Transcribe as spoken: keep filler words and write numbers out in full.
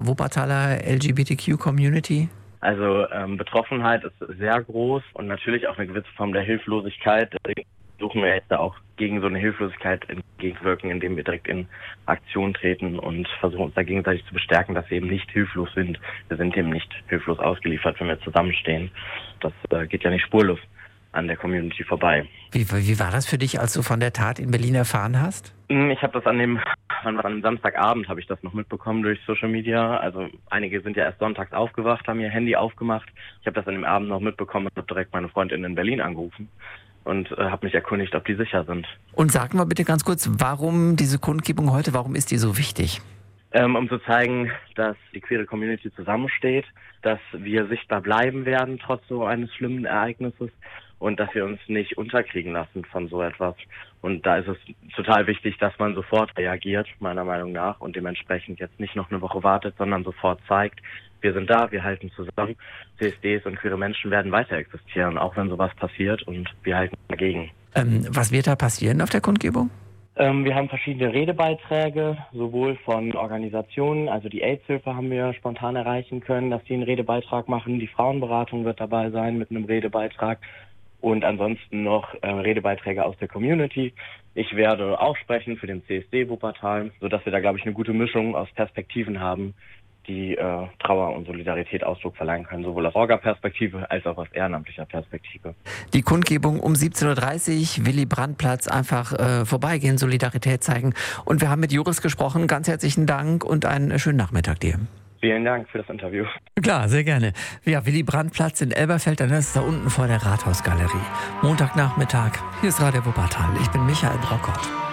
Wuppertaler L G B T Q-Community? Also ähm, Betroffenheit ist sehr groß und natürlich auch eine gewisse Form der Hilflosigkeit. Deswegen versuchen wir jetzt da auch gegen so eine Hilflosigkeit entgegenwirken, indem wir direkt in Aktion treten und versuchen uns da gegenseitig zu bestärken, dass wir eben nicht hilflos sind. Wir sind eben nicht hilflos ausgeliefert, wenn wir zusammenstehen. Das äh, geht ja nicht spurlos an der Community vorbei. Wie, wie war das für dich, als du von der Tat in Berlin erfahren hast? Ich habe das an dem, an dem Samstagabend habe ich das noch mitbekommen durch Social Media. Also einige sind ja erst sonntags aufgewacht, haben ihr Handy aufgemacht. Ich habe das an dem Abend noch mitbekommen und habe direkt meine Freundin in Berlin angerufen und äh, habe mich erkundigt, ob die sicher sind. Und sag mal bitte ganz kurz, warum diese Kundgebung heute, warum ist die so wichtig? Ähm, um zu zeigen, dass die queere Community zusammensteht, dass wir sichtbar bleiben werden, trotz so eines schlimmen Ereignisses und dass wir uns nicht unterkriegen lassen von so etwas. Und da ist es total wichtig, dass man sofort reagiert, meiner Meinung nach, und dementsprechend jetzt nicht noch eine Woche wartet, sondern sofort zeigt, wir sind da, wir halten zusammen. C S Ds und queere Menschen werden weiter existieren, auch wenn sowas passiert, und wir halten dagegen. Ähm, was wird da passieren auf der Kundgebung? Ähm, wir haben verschiedene Redebeiträge, sowohl von Organisationen, also die AIDS-Hilfe haben wir spontan erreichen können, dass sie einen Redebeitrag machen. Die Frauenberatung wird dabei sein mit einem Redebeitrag und ansonsten noch äh, Redebeiträge aus der Community. Ich werde auch sprechen für den C S D Wuppertal, sodass wir da, glaube ich, eine gute Mischung aus Perspektiven haben, die äh, Trauer und Solidarität Ausdruck verleihen können, sowohl aus Orga-Perspektive als auch aus ehrenamtlicher Perspektive. Die Kundgebung um siebzehn Uhr dreißig, Willy-Brandt-Platz, einfach äh, vorbeigehen, Solidarität zeigen. Und wir haben mit Joris gesprochen. Ganz herzlichen Dank und einen schönen Nachmittag dir. Vielen Dank für das Interview. Klar, sehr gerne. Ja, Willy-Brandt-Platz in Elberfeld, dann ist es da unten vor der Rathausgalerie. Montagnachmittag, hier ist Radio Wuppertal. Ich bin Michael Brockott.